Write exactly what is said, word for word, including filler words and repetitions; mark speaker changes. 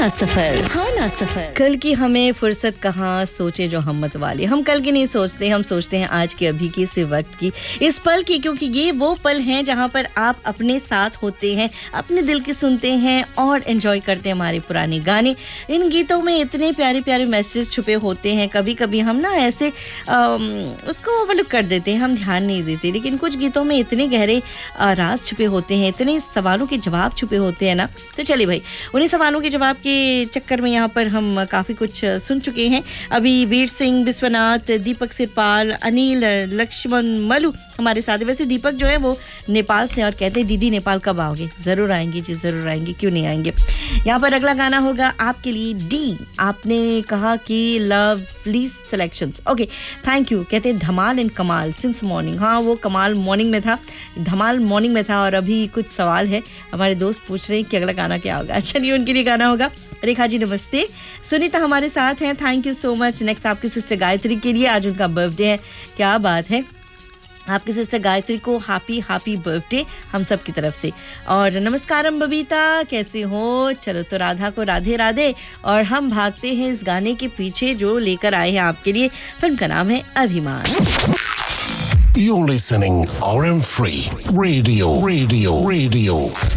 Speaker 1: सुहाना सफर, सुहाना सफर। कल की हमें फुर्सत कहाँ, सोचे जो हिम्मत वाले। हम कल की नहीं सोचते, हम सोचते हैं आज के, अभी के, इस वक्त की, इस पल की, क्योंकि ये वो पल हैं जहाँ पर आप अपने साथ होते हैं, अपने दिल की सुनते हैं और एंजॉय करते हैं हमारे पुराने गाने। इन गीतों में इतने प्यारे प्यारे मैसेज छुपे होते हैं। कभी कभी हम ना ऐसे आम, उसको ओवरलुक कर देते हैं, हम ध्यान नहीं देते, लेकिन कुछ गीतों में इतने गहरे राज छुपे होते हैं, इतने सवालों के जवाब छुपे होते हैं ना। तो चलिए भाई, उन्हीं सवालों के जवाब के चक्कर में यहाँ पर हम काफ़ी कुछ सुन चुके हैं। अभी वीर सिंह, विश्वनाथ, दीपक सिरपाल, अनिल, लक्ष्मण, मलू हमारे साथ। वैसे दीपक जो है वो नेपाल से और कहते हैं दीदी नेपाल कब आओगे? ज़रूर आएंगे जी, ज़रूर आएंगे, क्यों नहीं आएंगे। यहाँ पर अगला गाना होगा आपके लिए डी। आपने कहा कि love please selections. Okay, thank you. कहते हैं धमाल एंड कमाल सिंस मॉर्निंग। हाँ, वो कमाल मॉर्निंग में था, धमाल मॉर्निंग में था। और अभी कुछ सवाल है, हमारे दोस्त पूछ रहे हैं कि अगला गाना क्या होगा। चलिए, उनके लिए गाना होगा। रेखा जी नमस्ते, सुनीता हमारे साथ हैं, thank you so much. Next आपकी सिस्टर गायत्री के लिए, आज उनका बर्थडे है। क्या बात है, आपकी सिस्टर गायत्री को हैप्पी हैप्पी बर्थडे हम सब की तरफ से। और नमस्कारम बबीता, कैसे हो? चलो तो राधा को राधे राधे। और हम भागते हैं इस गाने के पीछे जो लेकर आए हैं आपके लिए। फिल्म का नाम है अभिमान।
Speaker 2: You're listening R M Free Radio, Radio, Radio.